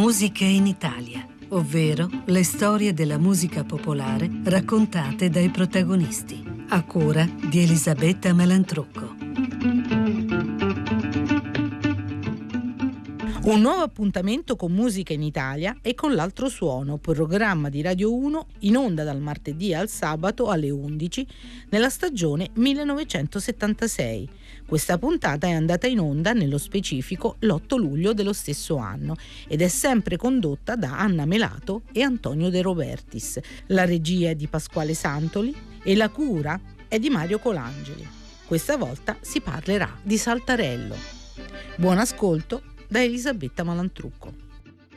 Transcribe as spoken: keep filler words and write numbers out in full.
Musiche in Italia, ovvero le storie della musica popolare raccontate dai protagonisti, a cura di Elisabetta Malantrucco. Un nuovo appuntamento con Musica in Italia e con l'altro suono, programma di Radio uno in onda dal martedì al sabato alle undici nella stagione millenovecentosettantasei. Questa puntata è andata in onda nello specifico l'otto luglio dello stesso anno ed è sempre condotta da Anna Melato e Antonio De Robertis. La regia è di Pasquale Santoli e la cura è di Mario Colangeli. Questa volta si parlerà di Saltarello. Buon ascolto da Elisabetta Malantrucco.